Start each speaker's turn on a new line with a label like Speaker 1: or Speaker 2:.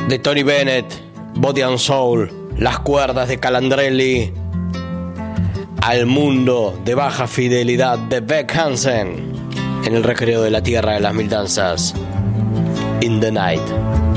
Speaker 1: de Tony Bennett, Body and Soul, Las cuerdas de Calandrelli, Al mundo de baja fidelidad de Beck Hansen, En el recreo de la tierra de las mil danzas, In the Night.